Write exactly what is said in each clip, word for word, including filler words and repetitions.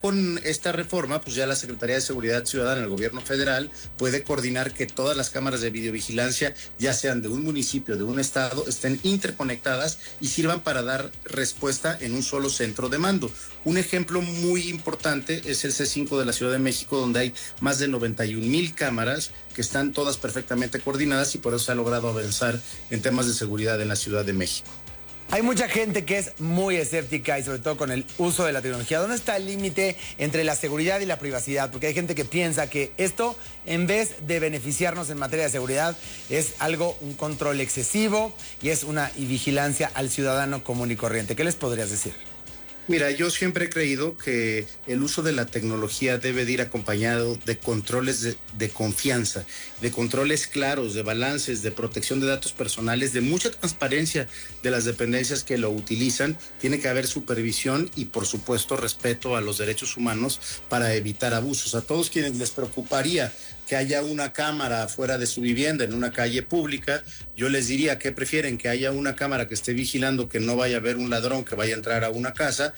con esta reforma, pues ya la Secretaría de Seguridad Ciudadana del Gobierno Federal puede coordinar que todas las cámaras de videovigilancia, ya sean de un municipio, de un estado, estén interconectadas y sirvan para dar respuesta en un solo centro de mando. Un ejemplo muy importante es el C cinco de la Ciudad de México, donde hay más de noventa y un mil cámaras que están todas perfectamente coordinadas y por eso se ha logrado avanzar en temas de seguridad en la Ciudad de México. Hay mucha gente que es muy escéptica y sobre todo con el uso de la tecnología. ¿Dónde está el límite entre la seguridad y la privacidad? Porque hay gente que piensa que esto, en vez de beneficiarnos en materia de seguridad, es algo, un control excesivo y es una vigilancia al ciudadano común y corriente. ¿Qué les podrías decir? Mira, yo siempre he creído que el uso de la tecnología debe de ir acompañado de controles de, de confianza, de controles claros, de balances, de protección de datos personales, de mucha transparencia de las dependencias que lo utilizan. Tiene que haber supervisión y, por supuesto, respeto a los derechos humanos para evitar abusos. A todos quienes les preocuparía que haya una cámara fuera de su vivienda, en una calle pública, yo les diría que prefieren que haya una cámara que esté vigilando que no vaya a haber un ladrón que vaya a entrar a una casa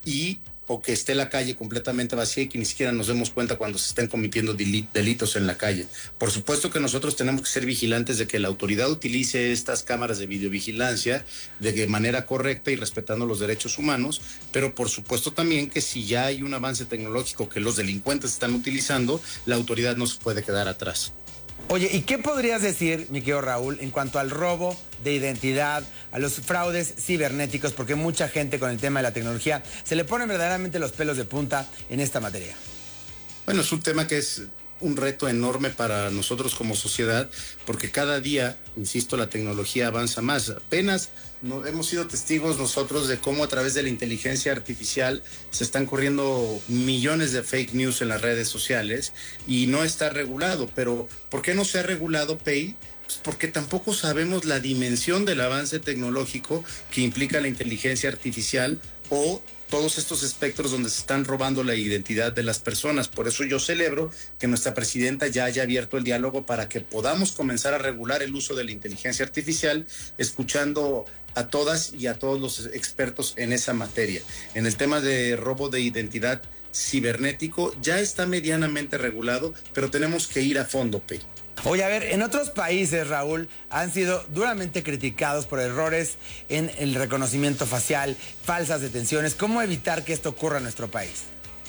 y o que esté la calle completamente vacía y que ni siquiera nos demos cuenta cuando se estén cometiendo delitos en la calle. Por supuesto que nosotros tenemos que ser vigilantes de que la autoridad utilice estas cámaras de videovigilancia de manera correcta y respetando los derechos humanos, pero por supuesto también que si ya hay un avance tecnológico que los delincuentes están utilizando, la autoridad no se puede quedar atrás. Oye, ¿y qué podrías decir, mi querido Raúl, en cuanto al robo de identidad, a los fraudes cibernéticos? Porque mucha gente con el tema de la tecnología se le ponen verdaderamente los pelos de punta en esta materia. Bueno, es un tema que es un reto enorme para nosotros como sociedad, porque cada día, insisto, la tecnología avanza más. Apenas no, hemos sido testigos nosotros de cómo a través de la inteligencia artificial se están corriendo millones de fake news en las redes sociales y no está regulado. Pero ¿por qué no se ha regulado, Pei? Pues porque tampoco sabemos la dimensión del avance tecnológico que implica la inteligencia artificial o todos estos espectros donde se están robando la identidad de las personas. Por eso yo celebro que nuestra presidenta ya haya abierto el diálogo para que podamos comenzar a regular el uso de la inteligencia artificial, escuchando a todas y a todos los expertos en esa materia. En el tema de robo de identidad cibernético ya está medianamente regulado, pero tenemos que ir a fondo, Pei. Oye, a ver, en otros países, Raúl, han sido duramente criticados por errores en el reconocimiento facial, falsas detenciones. ¿Cómo evitar que esto ocurra en nuestro país?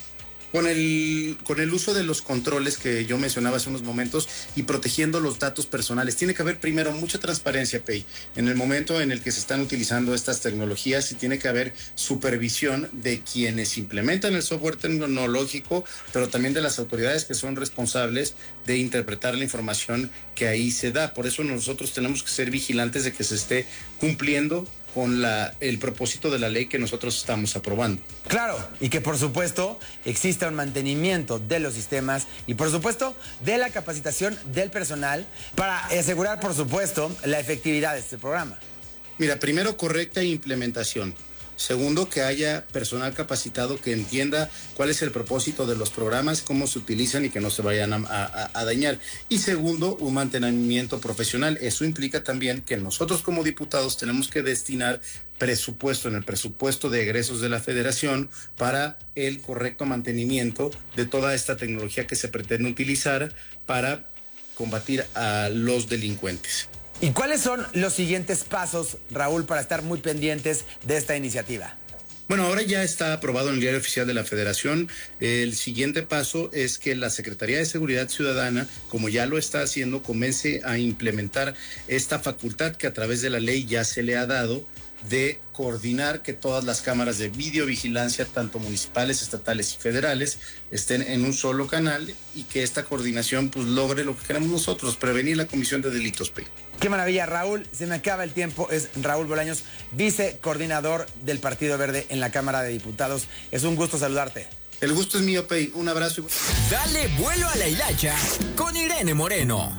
Con el, con el uso de los controles que yo mencionaba hace unos momentos y protegiendo los datos personales. Tiene que haber primero mucha transparencia, Pei, en el momento en el que se están utilizando estas tecnologías y tiene que haber supervisión de quienes implementan el software tecnológico, pero también de las autoridades que son responsables de interpretar la información que ahí se da. Por eso nosotros tenemos que ser vigilantes de que se esté cumpliendo con la, el propósito de la ley que nosotros estamos aprobando. Claro, y que por supuesto exista un mantenimiento de los sistemas y por supuesto de la capacitación del personal para asegurar por supuesto la efectividad de este programa. Mira, primero correcta implementación. Segundo, que haya personal capacitado que entienda cuál es el propósito de los programas, cómo se utilizan y que no se vayan a, a, a dañar. Y segundo, un mantenimiento profesional. Eso implica también que nosotros como diputados tenemos que destinar presupuesto en el presupuesto de egresos de la Federación para el correcto mantenimiento de toda esta tecnología que se pretende utilizar para combatir a los delincuentes. ¿Y cuáles son los siguientes pasos, Raúl, para estar muy pendientes de esta iniciativa? Bueno, ahora ya está aprobado en el Diario Oficial de la Federación. El siguiente paso es que la Secretaría de Seguridad Ciudadana, como ya lo está haciendo, comience a implementar esta facultad que a través de la ley ya se le ha dado de coordinar que todas las cámaras de videovigilancia, tanto municipales, estatales y federales, estén en un solo canal y que esta coordinación pues logre lo que queremos nosotros, prevenir la comisión de delitos, Pei. Qué maravilla, Raúl. Se me acaba el tiempo. Es Raúl Bolaños, vicecoordinador del Partido Verde en la Cámara de Diputados. Es un gusto saludarte. El gusto es mío, Pei. Un abrazo. Y... Dale vuelo a la hilacha con Irene Moreno.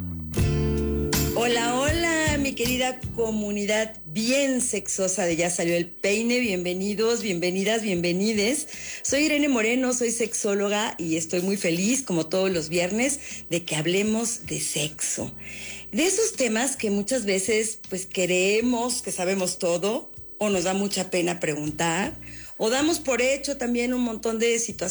Hola, hola, mi querida comunidad bien sexosa de Ya Salió el Peine. Bienvenidos, bienvenidas, bienvenides. Soy Irene Moreno, soy sexóloga y estoy muy feliz, como todos los viernes, de que hablemos de sexo. De esos temas que muchas veces pues creemos que sabemos todo o nos da mucha pena preguntar o damos por hecho también un montón de situaciones